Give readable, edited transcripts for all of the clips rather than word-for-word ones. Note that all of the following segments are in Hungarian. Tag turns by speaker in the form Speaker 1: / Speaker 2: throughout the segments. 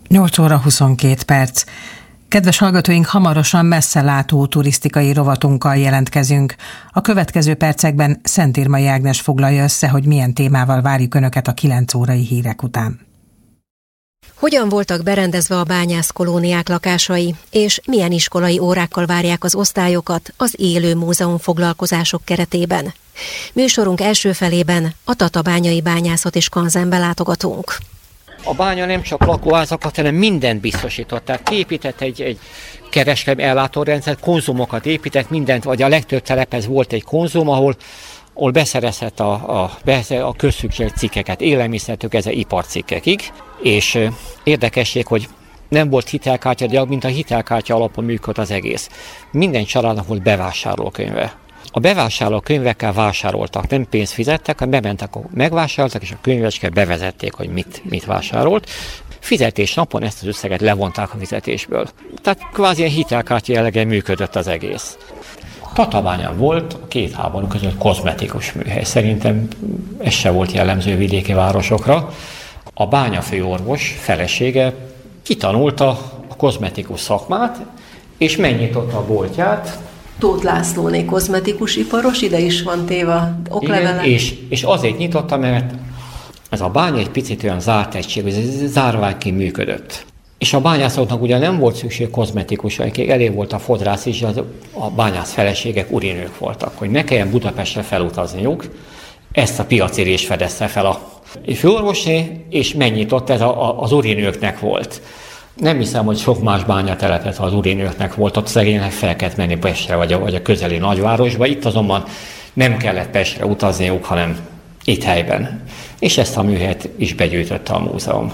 Speaker 1: 8 óra 22 perc. Kedves hallgatóink, hamarosan messzelátó turisztikai rovatunkkal jelentkezünk. A következő percekben Szentírmai Ágnes foglalja össze, hogy milyen témával várjuk Önöket a 9 órai hírek után.
Speaker 2: Hogyan voltak berendezve a bányászkolóniák lakásai, és milyen iskolai órákkal várják az osztályokat az élő múzeum foglalkozások keretében? Műsorunk első felében a Tatabányai Bányászat és Skanzenbe látogatunk.
Speaker 3: A bánya nem csak lakóházakat, hanem mindent biztosított. Tehát kiépített egy kereskedelmi ellátórendszert, konzumokat épített, mindent, vagy a legtöbb telephez volt egy konzum, ahol beszerezhet a közszükséglet cikkeket, élelmiszertől kezdve iparcikkekig. És érdekesség, hogy nem volt hitelkártya, de mint a hitelkártya alapon működött az egész. Minden családnak volt bevásárlókönyve. A bevásárlókönyvekkel vásároltak, nem pénzt fizettek, hanem bementek, megvásároltak, és a könyvecske bevezették, hogy mit vásárolt. Fizetés napon ezt az összeget levonták a fizetésből. Tehát kvázi ilyen hitelkártya jellegen működött az egész. Tatabányán volt a két háború között kozmetikus műhely. Szerintem ez se volt jellemző vidéki városokra. A bányafőorvos felesége kitanulta a kozmetikus szakmát, és megnyitotta a boltját.
Speaker 4: Tóth Lászlóné kozmetikus iparos, ide is van téve oklevele.
Speaker 3: Igen, és azért nyitotta, mert ez a bánya egy picit olyan zárt egység, hogy ez zárványként működött. És a bányászoknak ugye nem volt szükség kozmetikusra, elég volt a fodrász is, a bányász feleségek urinők voltak, hogy ne kelljen Budapestre felutazniuk. Ezt a piacérés fedezte fel a főorvosé, és megnyitott, ez az urinőknek volt. Nem hiszem, hogy sok más bányatelepet, ha az urinőknek volt, ott szegénynek fel kellett menni Pestre, vagy a közeli nagyvárosba. Itt azonban nem kellett Pestre utazniuk, hanem itt helyben. És ezt a műhelyet is begyűjtötte a múzeum.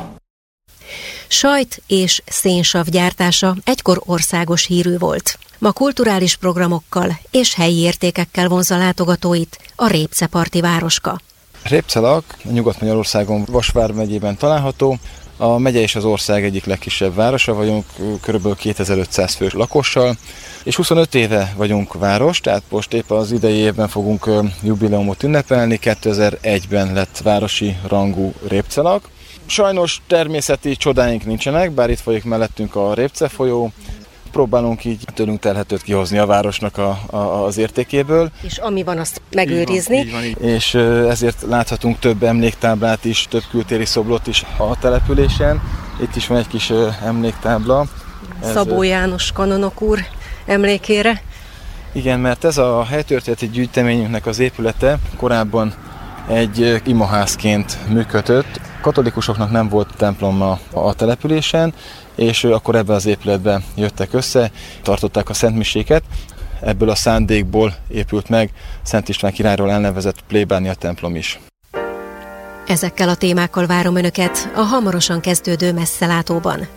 Speaker 2: Sajt és szénsav gyártása egykor országos hírű volt. Ma kulturális programokkal és helyi értékekkel vonzza látogatóit a Répceparti városka.
Speaker 5: Répcelak Nyugat-Magyarországon Vas megyében található. A megye és az ország egyik legkisebb városa vagyunk, kb. 2500 fős lakossal, és 25 éve vagyunk város, tehát most épp az idei évben fogunk jubileumot ünnepelni, 2001-ben lett városi rangú Répcelak. Sajnos természeti csodáink nincsenek, bár itt folyik mellettünk a Répce folyó, próbálunk így tőlünk telhetőt kihozni a városnak az értékéből.
Speaker 2: És ami van, azt megőrizni.
Speaker 5: Így van. És ezért láthatunk több emléktáblát is, több kültéri szobrot is a településen. Itt is van egy kis emléktábla.
Speaker 2: Szabó János kanonok úr emlékére.
Speaker 5: Igen, mert ez a helytörténeti gyűjteményünknek az épülete korábban egy imaházként működött. Katolikusoknak nem volt temploma a településen, és akkor ebbe az épületbe jöttek össze, tartották a szentmiséket. Ebből a szándékból épült meg Szent István királyról elnevezett plébánia templom is.
Speaker 2: Ezekkel a témákkal várom Önöket a hamarosan kezdődő messzelátóban.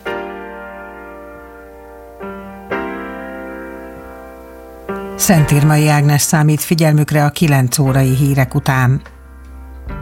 Speaker 1: Szentírmai Ágnes számít figyelmükre a 9 órai hírek után.